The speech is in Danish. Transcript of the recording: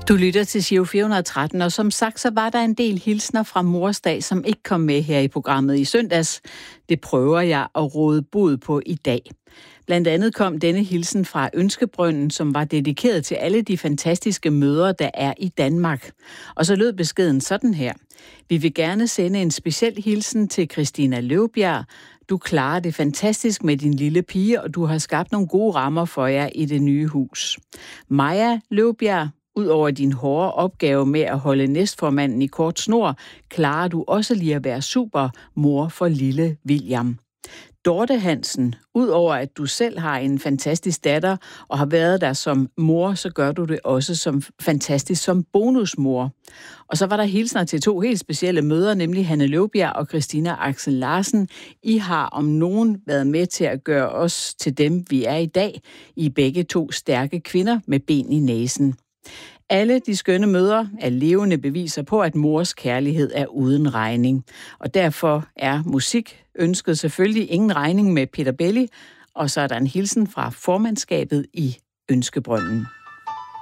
Du lytter til Giro 413, og som sagt, så var der en del hilsner fra Mors Dag, som ikke kom med her i programmet i søndags. Det prøver jeg at råde bod på i dag. Blandt andet kom denne hilsen fra Ønskebrønden, som var dedikeret til alle de fantastiske mødre, der er i Danmark. Og så lød beskeden sådan her. Vi vil gerne sende en speciel hilsen til Christina Løvbjerg. Du klarer det fantastisk med din lille pige, og du har skabt nogle gode rammer for jer i det nye hus. Maja Løvbjerg, udover din hårde opgave med at holde næstformanden i kort snor, klarer du også lige at være super mor for lille William. Dorte Hansen, udover at du selv har en fantastisk datter og har været der som mor, så gør du det også som fantastisk som bonusmor. Og så var der hilsner til to helt specielle mødre, nemlig Hanne Løvbjerg og Christina Axel Larsen. I har om nogen været med til at gøre os til dem, vi er i dag. I er begge to stærke kvinder med ben i næsen. Alle de skønne mødre er levende beviser på, at mors kærlighed er uden regning. Og derfor er musik ønsket selvfølgelig ingen regning med Peter Belli, og så er der en hilsen fra formandskabet i Ønskebrønden.